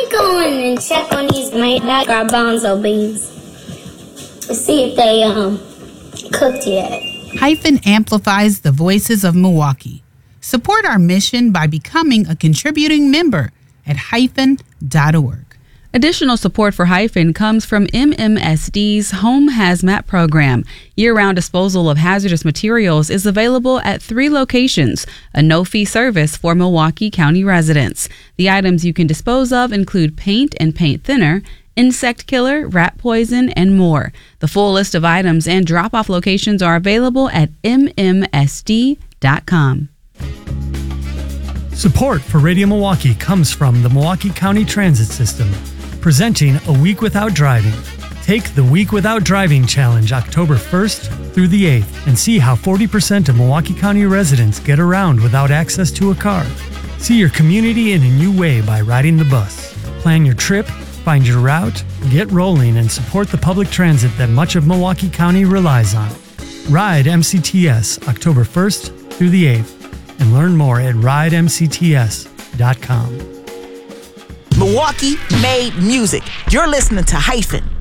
me go in and check on these garbanzo beans. Let's see if they cooked yet. Hyphen amplifies the voices of Milwaukee. Support our mission by becoming a contributing member at hyphen.org. Additional support for Hyphen comes from MMSD's Home Hazmat program. Year-round disposal of hazardous materials is available at 3 locations, a no-fee service for Milwaukee County residents. The items you can dispose of include paint and paint thinner, insect killer, rat poison, and more. The full list of items and drop-off locations are available at mmsd.com. Support for Radio Milwaukee comes from the Milwaukee County Transit System, presenting A Week Without Driving. Take the Week Without Driving Challenge October 1st through the 8th and see how 40% of Milwaukee County residents get around without access to a car. See your community in a new way by riding the bus. Plan your trip, find your route, get rolling, and support the public transit that much of Milwaukee County relies on. Ride MCTS October 1st through the 8th and learn more at ridemcts.com. Milwaukee made music. You're listening to Hyphen.